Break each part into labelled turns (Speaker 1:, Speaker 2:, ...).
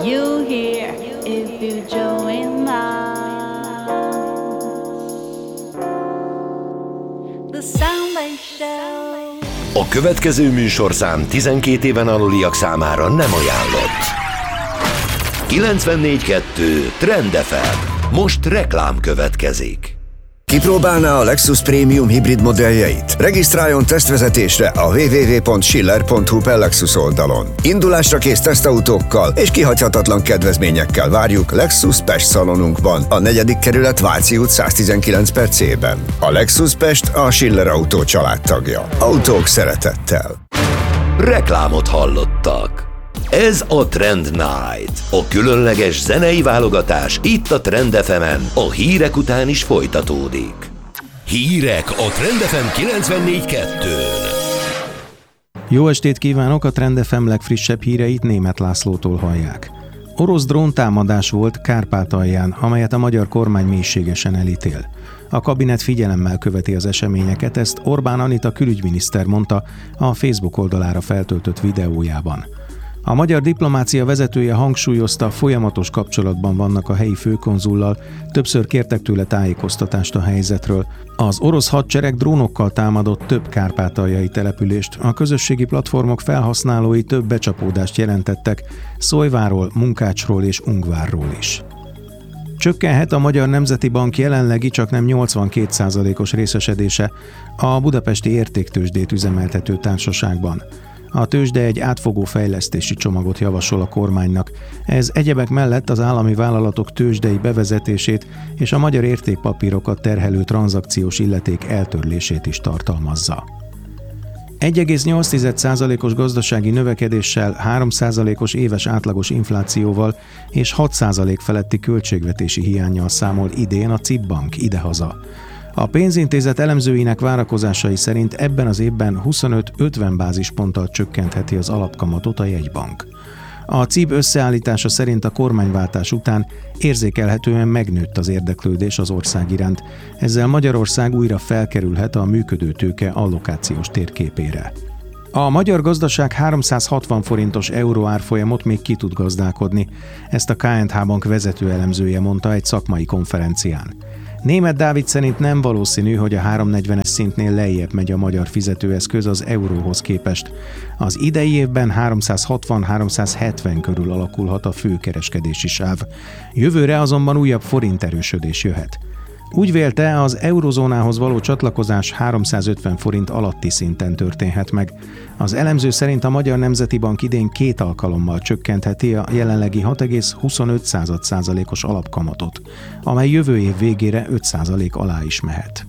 Speaker 1: you hear if you join us. The Soundwave Show.
Speaker 2: A következő műsorszám 12 éven aluliak számára nem ajánlott. 94.2 Trend FM. Most reklám következik.
Speaker 3: Kipróbálná a Lexus Premium hibrid modelljeit? Regisztráljon tesztvezetésre a www.schiller.hu/Lexus oldalon. Indulásra kész tesztautókkal és kihagyhatatlan kedvezményekkel várjuk Lexus Pest szalonunkban, a 4. kerület Váci út 119/C-ben. A Lexus Pest a Schiller Autó családtagja. Autók szeretettel.
Speaker 2: Reklámot hallottak. Ez a Trend Night, a különleges zenei válogatás itt a Trend FM-en, a hírek után is folytatódik. Hírek a Trend FM 94.2-n.
Speaker 4: Jó estét kívánok, a Trend FM legfrissebb híreit Németh Lászlótól hallják. Orosz dróntámadás volt Kárpátalján, amelyet a magyar kormány mélységesen elítél. A kabinet figyelemmel követi az eseményeket, ezt Orbán Anita külügyminiszter mondta a Facebook oldalára feltöltött videójában. A magyar diplomácia vezetője hangsúlyozta, folyamatos kapcsolatban vannak a helyi főkonzullal, többször kértek tőle tájékoztatást a helyzetről. Az orosz hadsereg drónokkal támadott több kárpátaljai települést, a közösségi platformok felhasználói több becsapódást jelentettek Szólyváról, Munkácsról és Ungvárról is. Csökkenhet a Magyar Nemzeti Bank jelenlegi csaknem 82%-os részesedése a budapesti értéktőzsdét üzemeltető társaságban. A tőzsde egy átfogó fejlesztési csomagot javasol a kormánynak. Ez egyebek mellett az állami vállalatok tőzsdei bevezetését és a magyar értékpapírokat terhelő tranzakciós illeték eltörlését is tartalmazza. 1,8%-os gazdasági növekedéssel, 3%-os éves átlagos inflációval és 6% feletti költségvetési hiánnyal számol idén a CIP Bank idehaza. A pénzintézet elemzőinek várakozásai szerint ebben az évben 25-50 bázisponttal csökkentheti az alapkamatot a jegybank. A CIB összeállítása szerint a kormányváltás után érzékelhetően megnőtt az érdeklődés az ország iránt, ezzel Magyarország újra felkerülhet a működő tőke allokációs térképére. A magyar gazdaság 360 forintos euró árfolyamot még ki tud gazdálkodni, ezt a KNH Bank vezető elemzője mondta egy szakmai konferencián. Németh Dávid szerint nem valószínű, hogy a 340-es szintnél lejjebb megy a magyar fizetőeszköz az euróhoz képest. Az idei évben 360-370 körül alakulhat a főkereskedési sáv. Jövőre azonban újabb forinterősödés jöhet. Úgy vélte, az eurozónához való csatlakozás 350 forint alatti szinten történhet meg. Az elemző szerint a Magyar Nemzeti Bank idén 2 alkalommal csökkentheti a jelenlegi 6,25%-os alapkamatot, amely jövő év végére 5% alá is mehet.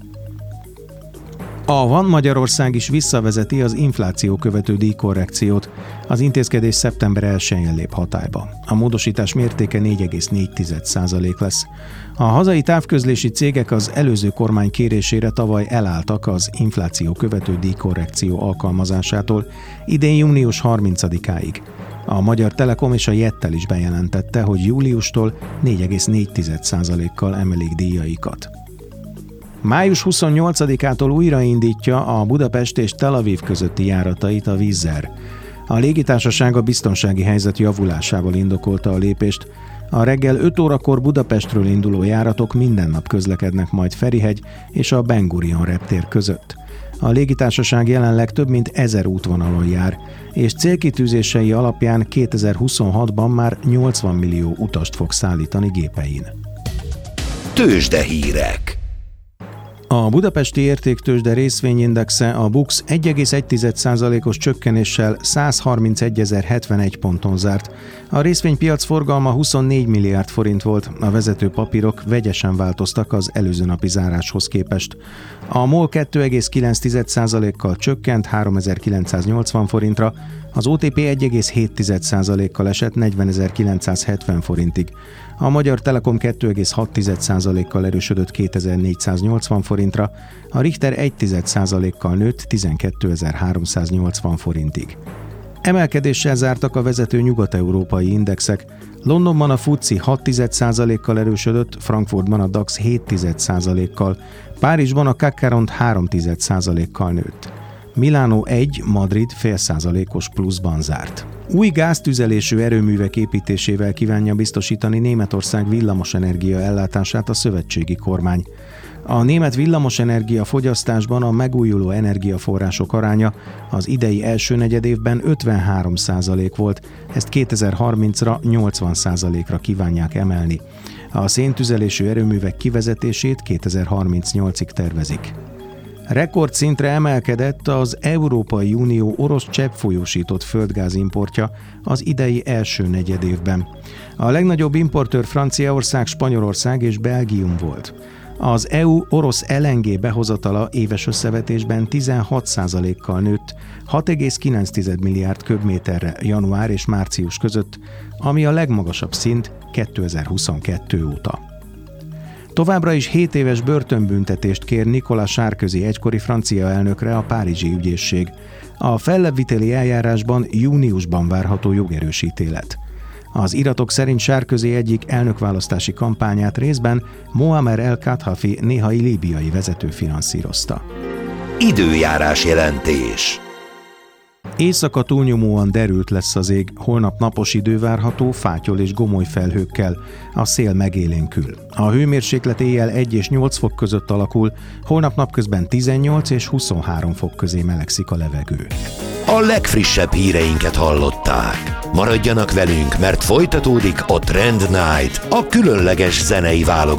Speaker 4: A Van Magyarország is visszavezeti az infláció követő díjkorrekciót. Az intézkedés szeptember 1-én lép hatályba. A módosítás mértéke 4,4% lesz. A hazai távközlési cégek az előző kormány kérésére tavaly elálltak az infláció követő díjkorrekció alkalmazásától idén június 30-áig. A Magyar Telekom és a Jettel is bejelentette, hogy júliustól 4,4%-kal emelik díjaikat. Május 28-ától újraindítja a Budapest és Tel Aviv közötti járatait a Wizz Air. A légitársaság a biztonsági helyzet javulásával indokolta a lépést. A reggel 5 órakor Budapestről induló járatok minden nap közlekednek majd Ferihegy és a Ben Gurion reptér között. A légitársaság jelenleg több mint 1000 útvonalon jár, és célkitűzései alapján 2026-ban már 80 millió utast fog szállítani gépein.
Speaker 2: Tőzsdehírek.
Speaker 4: A budapesti értéktőzsde részvényindexe, a BUX 1,1%-os csökkenéssel 131.071 ponton zárt. A részvénypiac forgalma 24 milliárd forint volt, a vezető papírok vegyesen változtak az előző napi záráshoz képest. A MOL 2,9%-kal csökkent 3980 forintra, az OTP 1,7%-kal esett 40.970 forintig. A Magyar Telekom 2,6%-kal erősödött 2480 forintra, a Richter 1,1%-kal nőtt 12.380 forintig. Emelkedéssel zártak a vezető nyugat-európai indexek. Londonban a FTSE 6,1%-kal erősödött, Frankfurtban a DAX 7,1%-kal, Párizsban a CAC 40 3,1%-kal nőtt. Milánó 1, Madrid 0,5%-os pluszban zárt. Új gáztüzelésű erőművek építésével kívánja biztosítani Németország villamosenergia ellátását a szövetségi kormány. A német villamosenergia fogyasztásban a megújuló energiaforrások aránya az idei első negyedévben 53% volt, ezt 2030-ra 80%-ra kívánják emelni. A széntüzelésű erőművek kivezetését 2038-ig tervezik. Rekordszintre emelkedett az Európai Unió orosz cseppfolyósított földgáz importja az idei első negyedévben. A legnagyobb importőr Franciaország, Spanyolország és Belgium volt. Az EU orosz LNG behozatala éves összevetésben 16%-kal nőtt 6,9 milliárd köbméterre január és március között, ami a legmagasabb szint 2022 óta. Továbbra is 7 éves börtönbüntetést kér Nicolas Sarkozy egykori francia elnökre a párizsi ügyészség. A fellebbviteli eljárásban júniusban várható jogerős ítélet. Az iratok szerint Sarkozy egyik elnökválasztási kampányát részben Moamer el-Kadhafi néhai líbiai vezető finanszírozta.
Speaker 2: Időjárás jelentés.
Speaker 4: Éjszaka túlnyomóan derült lesz az ég, holnap napos idő várható, fátyol és gomoly felhőkkel, a szél megélénkül. A hőmérséklet éjjel 1 és 8 fok között alakul, holnap napközben 18 és 23 fok közé melegszik a levegő.
Speaker 2: A legfrissebb híreinket hallották. Maradjanak velünk, mert folytatódik a Trend Night, a különleges zenei válogatás.